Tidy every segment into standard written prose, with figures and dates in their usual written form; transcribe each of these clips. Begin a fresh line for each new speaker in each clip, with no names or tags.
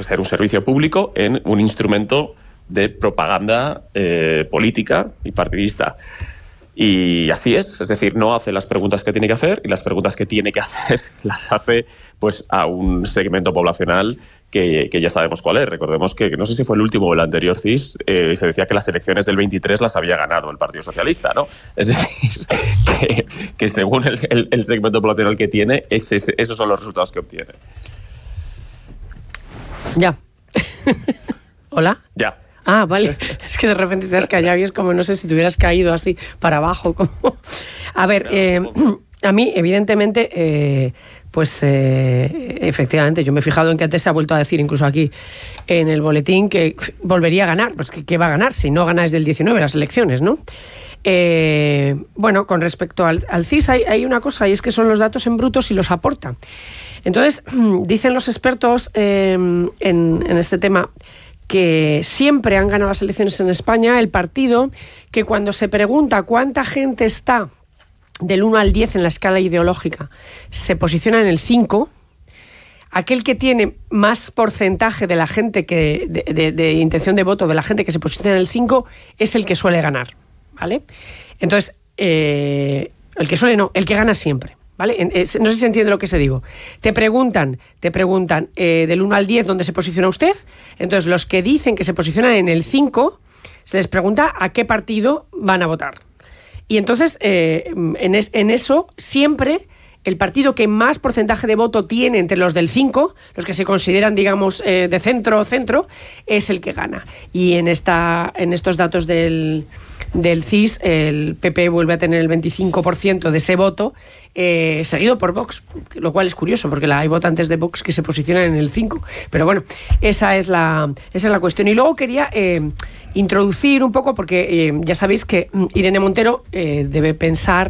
ser un servicio público en un instrumento de propaganda política y partidista. Y así es decir, no hace las preguntas que tiene que hacer, y las preguntas que tiene que hacer las hace pues a un segmento poblacional que ya sabemos cuál es. Recordemos que, no sé si fue el último o el anterior CIS, se decía que las elecciones del 23 las había ganado el Partido Socialista, ¿no? Es decir, que según el segmento poblacional que tiene, esos son los resultados que obtiene.
Ya. ¿Hola?
Ya.
Ah, vale. Es que de repente te has callado y es como, no sé si te hubieras caído así para abajo. Como... A ver, a mí, evidentemente, efectivamente, yo me he fijado en que antes se ha vuelto a decir, incluso aquí en el boletín, que volvería a ganar. Pues ¿qué va a ganar si no gana desde el 19 las elecciones, no? Bueno, con respecto al CIS hay una cosa, y es que son los datos en bruto si los aporta. Entonces, dicen los expertos en este tema que siempre han ganado las elecciones en España el partido que, cuando se pregunta cuánta gente está del 1 al 10 en la escala ideológica, se posiciona en el 5, aquel que tiene más porcentaje de la gente de intención de voto de la gente que se posiciona en el 5 es el que suele ganar, ¿vale? Entonces, el que suele no, el que gana siempre, ¿vale? No sé si se entiende lo que se digo. Te preguntan del 1 al 10 dónde se posiciona usted. Entonces, los que dicen que se posicionan en el 5, se les pregunta a qué partido van a votar. Y entonces, en eso, siempre el partido que más porcentaje de voto tiene entre los del 5, los que se consideran, digamos, de centro, es el que gana. Y en estos datos del CIS, el PP vuelve a tener el 25% de ese voto, seguido por Vox, lo cual es curioso, porque hay votantes de Vox que se posicionan en el 5. Pero bueno, esa es la cuestión. Y luego quería introducir un poco, porque ya sabéis que Irene Montero debe pensar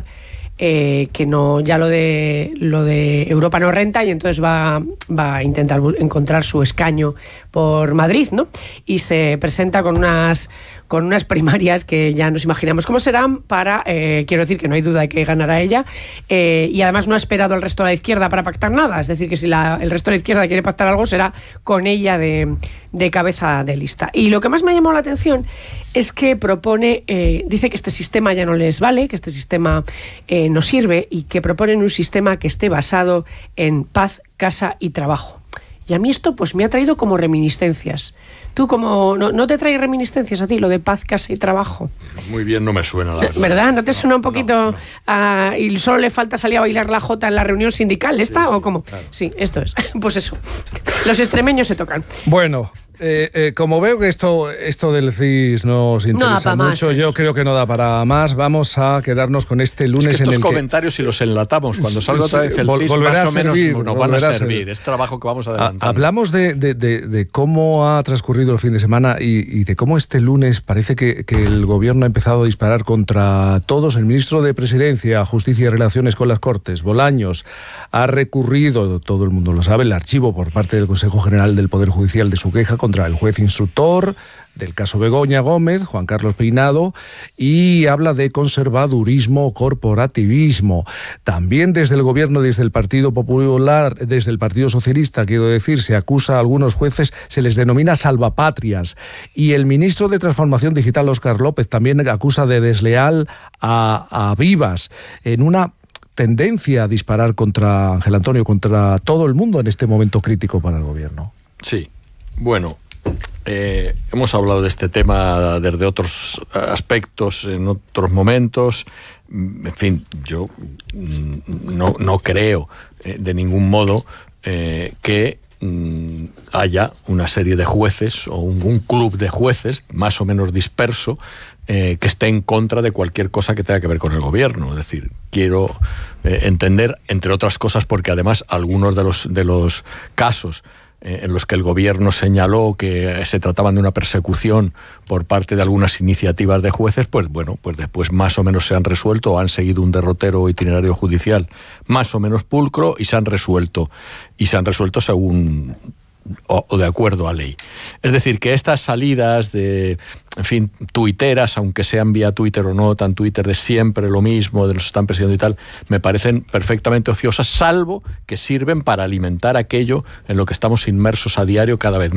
que no, ya lo de Europa no renta, y entonces va a intentar encontrar su escaño por Madrid, ¿no? Y se presenta con unas primarias que ya nos imaginamos cómo serán para, quiero decir que no hay duda de que ganará ella, y además no ha esperado al resto de la izquierda para pactar nada. Es decir, que si el resto de la izquierda quiere pactar algo, será con ella de cabeza de lista. Y lo que más me ha llamado la atención es que propone, dice que este sistema ya no les vale, que este sistema no sirve, y que proponen un sistema que esté basado en paz, casa y trabajo. Y a mí esto pues me ha traído como reminiscencias. ¿Tú no te trae reminiscencias a ti lo de paz, casa y trabajo?
Muy bien, no me suena, la verdad.
¿Verdad? ¿No te suena un poquito? No. ¿Y solo le falta salir a bailar la jota en la reunión sindical esta? Sí, ¿o cómo? Claro. Sí, esto es. Pues eso. Los extremeños se tocan.
Bueno, como veo que esto del CIS nos interesa mucho, yo creo que no da para más. Vamos a quedarnos con este lunes
es que
en el
estos comentarios, si los enlatamos, cuando salga otra vez el CIS, más o menos nos van a servir. Es trabajo que vamos a adelantar.
Hablamos de cómo ha transcurrido el fin de semana y de cómo este lunes parece que el gobierno ha empezado a disparar contra todos. El ministro de Presidencia, Justicia y Relaciones con las Cortes, Bolaños, ha recurrido, todo el mundo lo sabe, el archivo por parte del Consejo General del Poder Judicial de su queja contra el juez instructor del caso Begoña Gómez, Juan Carlos Peinado, y habla de conservadurismo o corporativismo. También desde el gobierno, desde el Partido Popular, desde el Partido Socialista, quiero decir, se acusa a algunos jueces, se les denomina salvapatrias. Y el ministro de Transformación Digital, Óscar López, también acusa de desleal a Vivas, en una tendencia a disparar contra Ángel Antonio, contra todo el mundo en este momento crítico para el gobierno.
Sí, bueno, hemos hablado de este tema desde otros aspectos, en otros momentos. En fin, yo no creo de ningún modo que haya una serie de jueces o un club de jueces más o menos disperso que esté en contra de cualquier cosa que tenga que ver con el gobierno. Es decir, quiero entender, entre otras cosas, porque además algunos de los casos en los que el gobierno señaló que se trataban de una persecución por parte de algunas iniciativas de jueces, pues bueno, pues después más o menos se han resuelto o han seguido un derrotero itinerario judicial más o menos pulcro y se han resuelto según o de acuerdo a ley. Es decir, que estas salidas de, en fin, tuiteras, aunque sean vía Twitter o no tan Twitter, de siempre lo mismo, de los están persiguiendo y tal, me parecen perfectamente ociosas, salvo que sirven para alimentar aquello en lo que estamos inmersos a diario cada vez más.